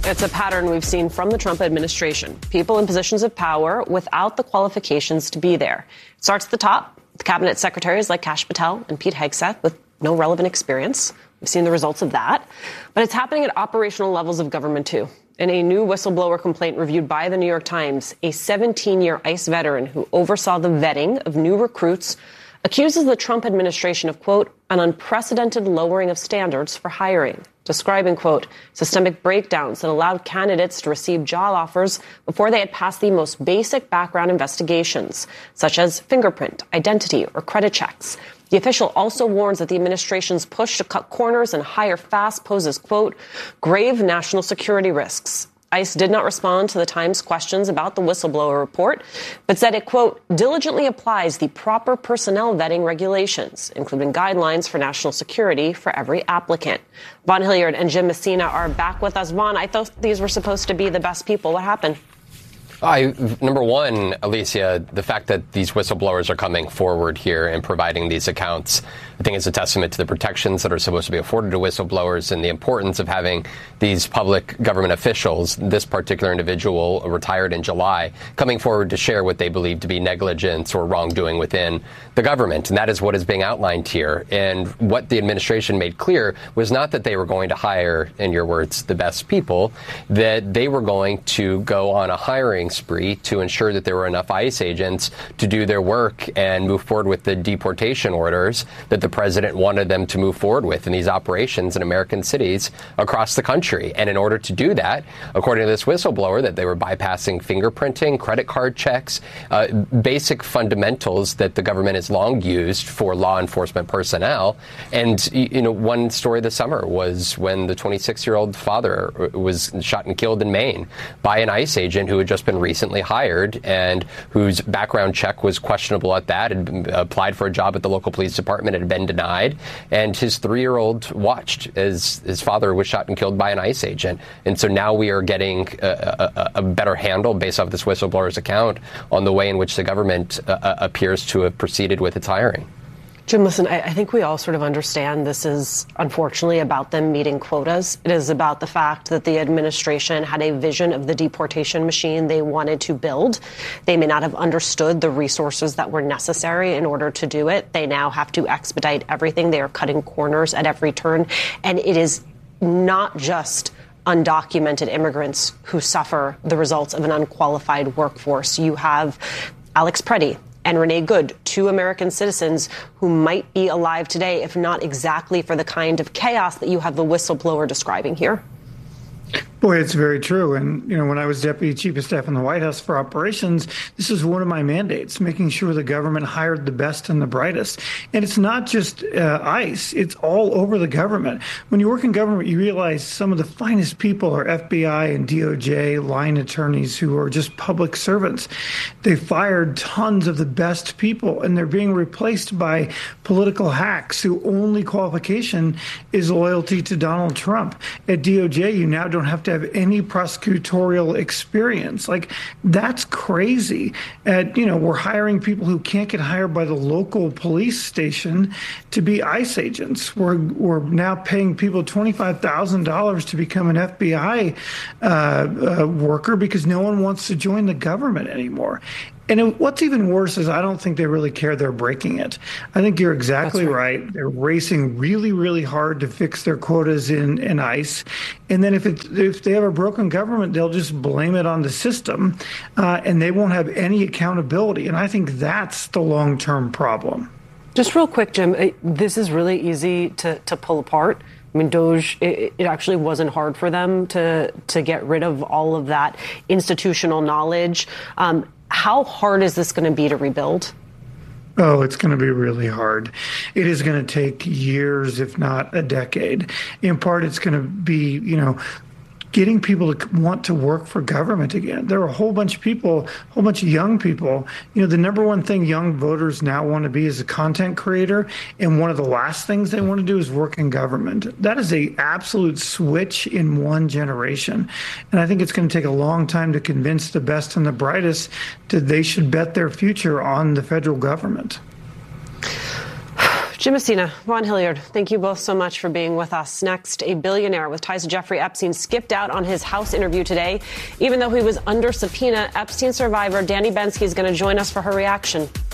It's a pattern we've seen from the Trump administration. People in positions of power without the qualifications to be there. It starts at the top, with cabinet secretaries like Kash Patel and Pete Hegseth with no relevant experience. We've seen the results of that. But it's happening at operational levels of government, too. In a new whistleblower complaint reviewed by the New York Times, a 17-year ICE veteran who oversaw the vetting of new recruits accuses the Trump administration of, quote, an unprecedented lowering of standards for hiring, describing, quote, systemic breakdowns that allowed candidates to receive job offers before they had passed the most basic background investigations, such as fingerprint, identity, or credit checks. The official also warns that the administration's push to cut corners and hire fast poses, quote, grave national security risks. ICE did not respond to the Times' questions about the whistleblower report, but said it, quote, diligently applies the proper personnel vetting regulations, including guidelines for national security for every applicant. Vaughn Hilliard and Jim Messina are back with us. Vaughn, I thought these were supposed to be the best people. What happened? Number one, Alicia, the fact that these whistleblowers are coming forward here and providing these accounts, I think is a testament to the protections that are supposed to be afforded to whistleblowers and the importance of having these public government officials, this particular individual retired in July, coming forward to share what they believe to be negligence or wrongdoing within the government. And that is what is being outlined here. And what the administration made clear was not that they were going to hire, in your words, the best people, that they were going to go on a hiring spree to ensure that there were enough ICE agents to do their work and move forward with the deportation orders that the president wanted them to move forward with in these operations in American cities across the country. And in order to do that, according to this whistleblower, that they were bypassing fingerprinting, credit card checks, basic fundamentals that the government has long used for law enforcement personnel. And, you know, one story this summer was when the 26-year-old father was shot and killed in Maine by an ICE agent who had just been recently hired and whose background check was questionable at that, had applied for a job at the local police department, had been denied, and his 3-year-old watched as his father was shot and killed by an ICE agent. And so now we are getting a better handle, based off this whistleblower's account, on the way in which the government appears to have proceeded with its hiring. Jim, listen, I think we all sort of understand this is, unfortunately, about them meeting quotas. It is about the fact that the administration had a vision of the deportation machine they wanted to build. They may not have understood the resources that were necessary in order to do it. They now have to expedite everything. They are cutting corners at every turn. And it is not just undocumented immigrants who suffer the results of an unqualified workforce. You have Alex Preddy and Renee Good, 2 American citizens who might be alive today, if not exactly for the kind of chaos that you have the whistleblower describing here. Boy, it's very true. And, you know, when I was Deputy Chief of Staff in the White House for operations, this is one of my mandates, making sure the government hired the best and the brightest. And it's not just ICE. It's all over the government. When you work in government, you realize some of the finest people are FBI and DOJ line attorneys who are just public servants. They fired tons of the best people, and they're being replaced by political hacks whose only qualification is loyalty to Donald Trump. At DOJ, you now don't have to have any prosecutorial experience. Like, that's crazy. We're hiring people who can't get hired by the local police station to be ICE agents. We're now paying people $25,000 to become an FBI worker because no one wants to join the government anymore. And what's even worse is I don't think they really care they're breaking it. I think you're exactly right. They're racing really, really hard to fix their quotas in ICE. And then if they have a broken government, they'll just blame it on the system, and they won't have any accountability. And I think that's the long-term problem. Just real quick, Jim, this is really easy to pull apart. I mean, DOJ, it actually wasn't hard for them to get rid of all of that institutional knowledge. How hard is this going to be to rebuild? Oh, it's going to be really hard. It is going to take years, if not a decade. In part, it's going to be, getting people to want to work for government again. There are a whole bunch of people, a whole bunch of young people. The number one thing young voters now want to be is a content creator, and one of the last things they want to do is work in government. That is an absolute switch in one generation. And I think it's going to take a long time to convince the best and the brightest that they should bet their future on the federal government. Jim Messina, Ron Hilliard, thank you both so much for being with us. Next, a billionaire with ties to Jeffrey Epstein skipped out on his House interview today. Even though he was under subpoena, Epstein survivor Danny Bensky is going to join us for her reaction.